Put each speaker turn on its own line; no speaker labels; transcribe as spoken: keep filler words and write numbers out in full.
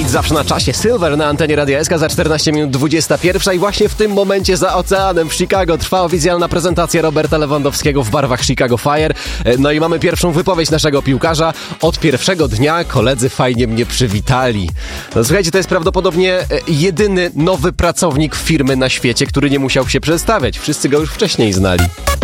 Zawsze na czasie Silver na antenie Radia S K za czternaście minut dwudziesta pierwsza i właśnie w tym momencie za oceanem w Chicago trwa oficjalna prezentacja Roberta Lewandowskiego w barwach Chicago Fire. No i mamy pierwszą wypowiedź naszego piłkarza. Od pierwszego dnia koledzy fajnie mnie przywitali. No słuchajcie, to jest prawdopodobnie jedyny nowy pracownik firmy na świecie, który nie musiał się przedstawiać. Wszyscy go już wcześniej znali.